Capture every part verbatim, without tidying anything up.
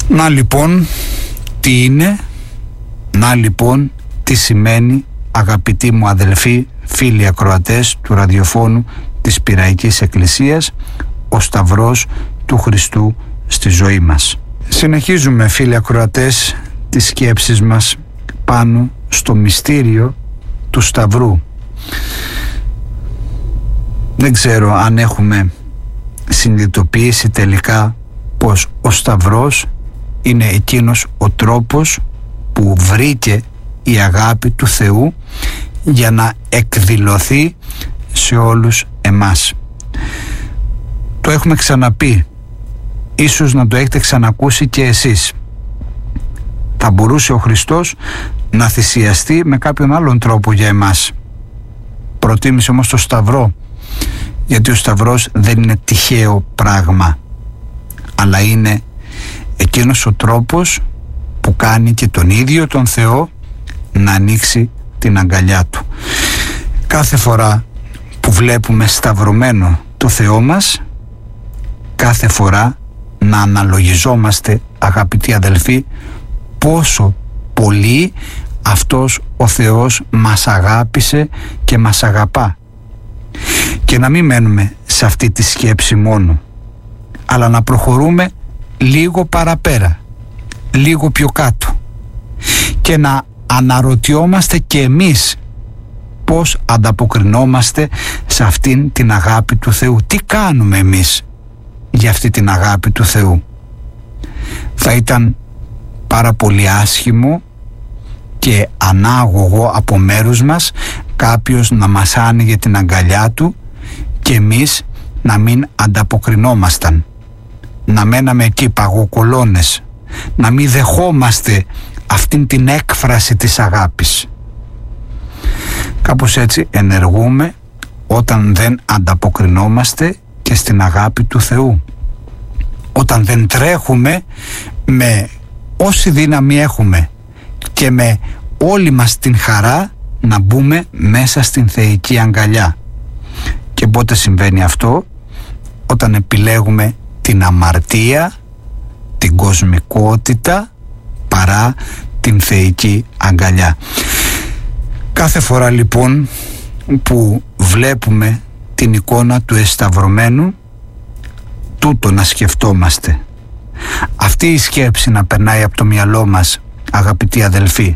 Να λοιπόν τι είναι, να λοιπόν τι σημαίνει, αγαπητοί μου αδελφοί, φίλοι ακροατές του ραδιοφώνου της Πειραϊκής Εκκλησίας, ο Σταυρός του Χριστού στη ζωή μας. Συνεχίζουμε, φίλοι ακροατές, τις σκέψεις μας πάνω στο μυστήριο του Σταυρού. Δεν ξέρω αν έχουμε συνειδητοποιήσει τελικά πως ο Σταυρός είναι εκείνος ο τρόπος που βρήκε η αγάπη του Θεού για να εκδηλωθεί σε όλους εμάς. Το έχουμε ξαναπεί, ίσως να το έχετε ξανακούσει και εσείς. Θα μπορούσε ο Χριστός να θυσιαστεί με κάποιον άλλον τρόπο για εμάς. Προτίμησε όμως το Σταυρό, γιατί ο Σταυρός δεν είναι τυχαίο πράγμα, αλλά είναι εκείνος ο τρόπος που κάνει και τον ίδιο τον Θεό να ανοίξει την αγκαλιά του. Κάθε φορά που βλέπουμε σταυρωμένο το Θεό μας, κάθε φορά να αναλογιζόμαστε, αγαπητοί αδελφοί, πόσο πολύ αυτός ο Θεός μας αγάπησε και μας αγαπά. Και να μην μένουμε σε αυτή τη σκέψη μόνο, αλλά να προχωρούμε λίγο παραπέρα, λίγο πιο κάτω, και να αναρωτιόμαστε και εμείς πώς ανταποκρινόμαστε σε αυτήν την αγάπη του Θεού. Τι κάνουμε εμείς για αυτή την αγάπη του Θεού? Θα ήταν πάρα πολύ άσχημο και ανάγωγο από μέρους μας κάποιος να μας άνοιγε την αγκαλιά του και εμείς να μην ανταποκρινόμασταν, να μέναμε εκεί παγοκολώνες, να μην δεχόμαστε αυτήν την έκφραση της αγάπης. Κάπως έτσι ενεργούμε όταν δεν ανταποκρινόμαστε και στην αγάπη του Θεού, όταν δεν τρέχουμε με όση δύναμη έχουμε και με όλη μας την χαρά να μπούμε μέσα στην θεϊκή αγκαλιά. Και πότε συμβαίνει αυτό? Όταν επιλέγουμε την αμαρτία, την κοσμικότητα παρά την θεϊκή αγκαλιά. Κάθε φορά λοιπόν που βλέπουμε την εικόνα του εσταυρωμένου, τούτο να σκεφτόμαστε. Αυτή η σκέψη να περνάει από το μυαλό μας, αγαπητοί αδελφοί.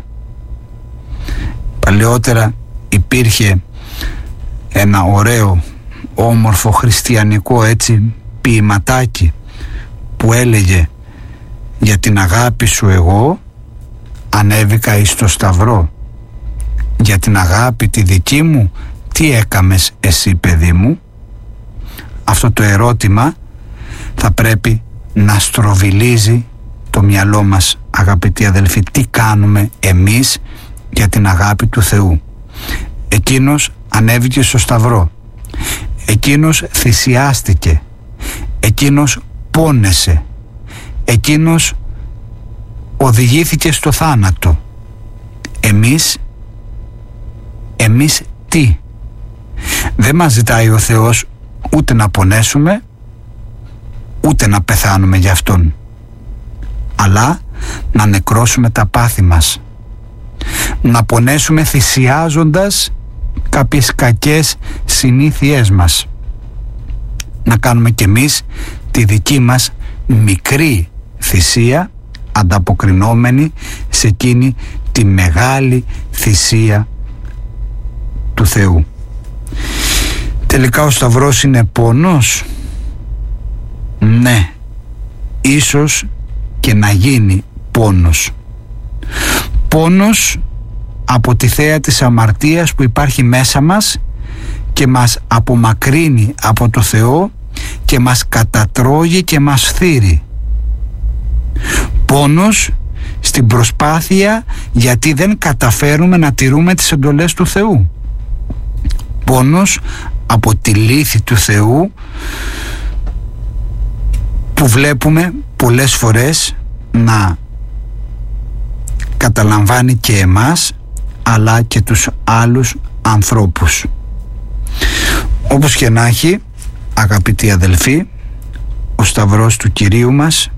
Παλαιότερα υπήρχε ένα ωραίο, όμορφο χριστιανικό έτσι ποιηματάκι που έλεγε «Για την αγάπη σου εγώ ανέβηκα εις το Σταυρό. Για την αγάπη τη δική μου τι έκαμες εσύ, παιδί μου?» Αυτό το ερώτημα θα πρέπει να στροβιλίζει το μυαλό μας, αγαπητοί αδελφοί. Τι κάνουμε εμείς για την αγάπη του Θεού? Εκείνος ανέβηκε στο Σταυρό, εκείνος θυσιάστηκε, εκείνος πόνεσε, εκείνος οδηγήθηκε στο θάνατο. Εμείς, εμείς τι? Δεν μας ζητάει ο Θεός ούτε να πονέσουμε, ούτε να πεθάνουμε για Αυτόν, αλλά να νεκρώσουμε τα πάθη μας, να πονέσουμε θυσιάζοντας κάποιες κακές συνήθειές μας, να κάνουμε κι εμείς τη δική μας μικρή θυσία ανταποκρινόμενη σε εκείνη τη μεγάλη θυσία του Θεού. Τελικά ο Σταυρός είναι πόνος? Ναι, ίσως και να γίνει πόνος. Πόνος από τη θέα της αμαρτίας που υπάρχει μέσα μας και μας απομακρύνει από το Θεό και μας κατατρώγει και μας φθείρει. Πόνος στην προσπάθεια γιατί δεν καταφέρουμε να τηρούμε τις εντολές του Θεού. Πόνος από τη λύθη του Θεού που βλέπουμε πολλές φορές να καταλαμβάνει και εμάς αλλά και τους άλλους ανθρώπους. Όπως και να έχει, αγαπητοί αδελφοί, ο Σταυρός του Κυρίου μας